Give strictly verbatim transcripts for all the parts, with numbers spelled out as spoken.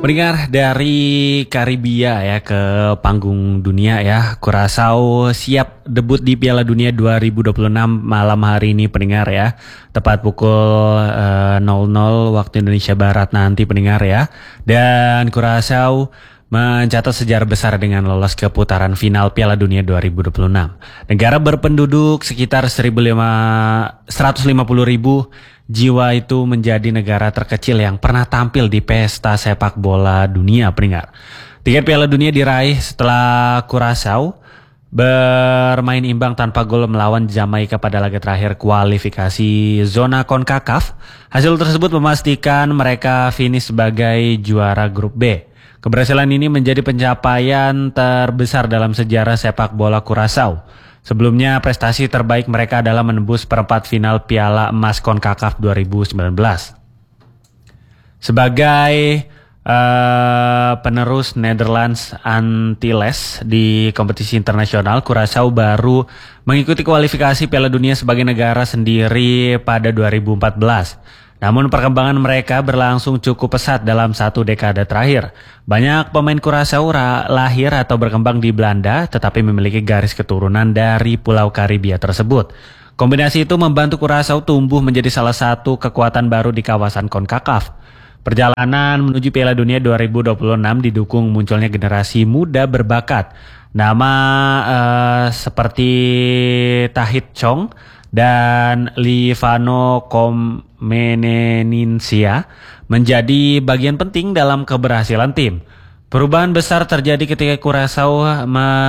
Pendengar dari Karibia ya ke panggung dunia ya, Curaçao siap debut di Piala Dunia dua ribu dua puluh enam malam hari ini pendengar ya. Tepat pukul uh, nol nol waktu Indonesia Barat nanti pendengar ya. Dan Curaçao mencatat sejarah besar dengan lolos ke putaran final Piala Dunia dua ribu dua puluh enam. Negara berpenduduk sekitar seratus lima puluh ribu jiwa itu menjadi negara terkecil yang pernah tampil di pesta sepak bola dunia pendengar. Tiket Piala Dunia diraih setelah Curaçao bermain imbang tanpa gol melawan Jamaika pada laga terakhir kualifikasi zona CONCACAF. Hasil tersebut memastikan mereka finish sebagai juara grup B. Keberhasilan ini menjadi pencapaian terbesar dalam sejarah sepak bola Curaçao. Sebelumnya prestasi terbaik mereka adalah menembus perempat final Piala Emas CONCACAF dua ribu sembilan belas. Sebagai uh, penerus Netherlands Antilles di kompetisi internasional, Curaçao baru mengikuti kualifikasi Piala Dunia sebagai negara sendiri pada dua ribu empat belas. Namun perkembangan mereka berlangsung cukup pesat dalam satu dekade terakhir. Banyak pemain Curaçao lahir atau berkembang di Belanda tetapi memiliki garis keturunan dari Pulau Karibia tersebut. Kombinasi itu membantu Curaçao tumbuh menjadi salah satu kekuatan baru di kawasan CONCACAF. Perjalanan menuju Piala Dunia dua ribu dua puluh enam didukung munculnya generasi muda berbakat. Nama uh, seperti Tahith Chong dan Livano Komneninsia menjadi bagian penting dalam keberhasilan tim. Perubahan besar terjadi ketika Curaçao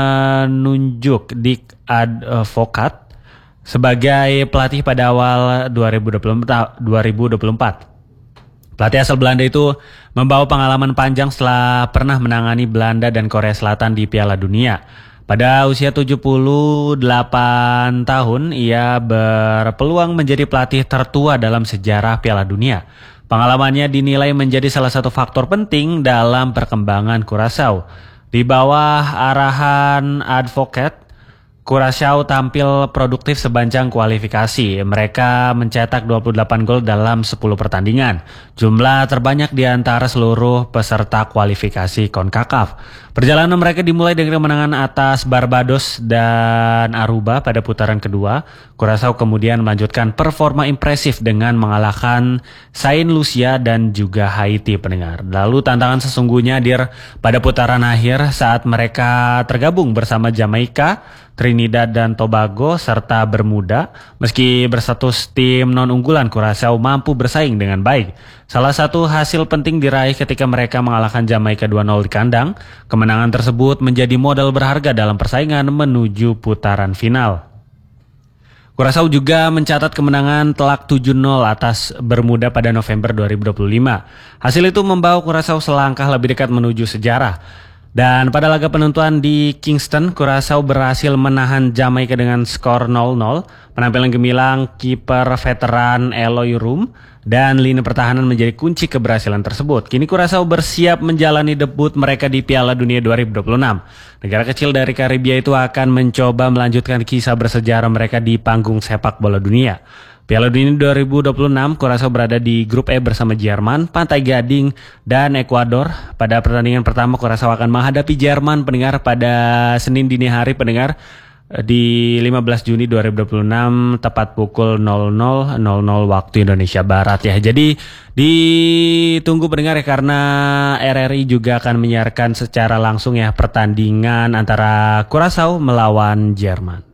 menunjuk Dick Advocaat sebagai pelatih pada awal dua ribu dua puluh empat. Pelatih asal Belanda itu membawa pengalaman panjang setelah pernah menangani Belanda dan Korea Selatan di Piala Dunia. Pada usia tujuh puluh delapan tahun, ia berpeluang menjadi pelatih tertua dalam sejarah Piala Dunia. Pengalamannya dinilai menjadi salah satu faktor penting dalam perkembangan Curaçao. Di bawah arahan Advocaat, Curaçao tampil produktif sepanjang kualifikasi. Mereka mencetak dua puluh delapan gol dalam sepuluh pertandingan. Jumlah terbanyak di antara seluruh peserta kualifikasi CONCACAF. Perjalanan mereka dimulai dengan kemenangan atas Barbados dan Aruba pada putaran kedua. Curaçao kemudian melanjutkan performa impresif dengan mengalahkan Saint Lucia dan juga Haiti pendengar. Lalu tantangan sesungguhnya hadir pada putaran akhir saat mereka tergabung bersama Jamaika, Trinidad dan Tobago serta Bermuda. Meski berstatus tim non-unggulan, Curaçao mampu bersaing dengan baik. Salah satu hasil penting diraih ketika mereka mengalahkan Jamaika dua nol di kandang. Kemenangan tersebut menjadi modal berharga dalam persaingan menuju putaran final. Curaçao juga mencatat kemenangan telak tujuh nol atas Bermuda pada November dua ribu dua puluh lima. Hasil itu membawa Curaçao selangkah lebih dekat menuju sejarah. Dan pada laga penentuan di Kingston, Curaçao berhasil menahan Jamaika dengan skor nol nol. Penampilan gemilang kiper veteran Eloy Room dan lini pertahanan menjadi kunci keberhasilan tersebut. Kini Curaçao bersiap menjalani debut mereka di Piala Dunia dua ribu dua puluh enam. Negara kecil dari Karibia itu akan mencoba melanjutkan kisah bersejarah mereka di panggung sepak bola dunia. Piala Dunia dua ribu dua puluh enam, Curaçao berada di grup E bersama Jerman, Pantai Gading, dan Ekuador. Pada pertandingan pertama, Curaçao akan menghadapi Jerman pendengar pada Senin dini hari pendengar di lima belas Juni dua ribu dua puluh enam tepat pukul nol nol nol nol waktu Indonesia Barat ya. Jadi ditunggu pendengar ya, karena R R I juga akan menyiarkan secara langsung ya pertandingan antara Curaçao melawan Jerman.